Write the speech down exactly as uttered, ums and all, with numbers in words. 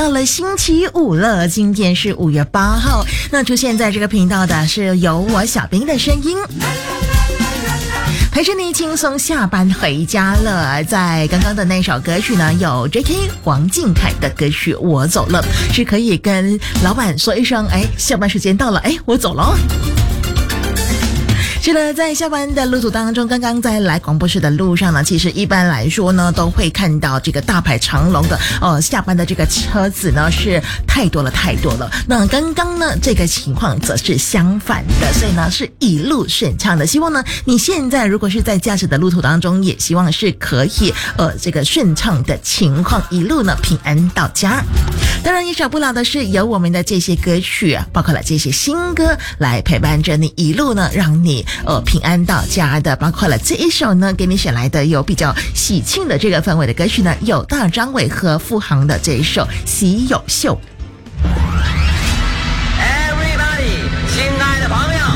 到了星期五了，今天是五月八号。那出现在这个频道的是由我小兵的声音，陪着你轻松下班回家了。在刚刚的那首歌曲呢，有 J K 黄靖凯的歌曲《我走了》，是可以跟老板说一声，哎，下班时间到了，哎，我走了。是的，在下班的路途当中，刚刚在来广播室的路上呢，其实一般来说呢，都会看到这个大排长龙的呃下班的这个车子呢是太多了太多了。那刚刚呢这个情况则是相反的，所以呢是一路顺畅的。希望呢你现在如果是在驾驶的路途当中，也希望是可以呃这个顺畅的情况，一路呢平安到家。当然也少不了的是有我们的这些歌曲啊，包括了这些新歌来陪伴着你一路呢，让你呃平安到家的。包括了这一首呢给你选来的有比较喜庆的这个氛围的歌曲呢，有大张伟和付航的这一首《喜有秀》。